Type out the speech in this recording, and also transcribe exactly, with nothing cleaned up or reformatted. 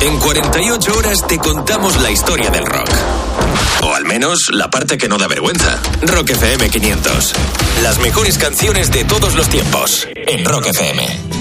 En cuarenta y ocho horas te contamos la historia del rock. O al menos la parte que no da vergüenza. Rock F M quinientos. Las mejores canciones de todos los tiempos. En Rock F M.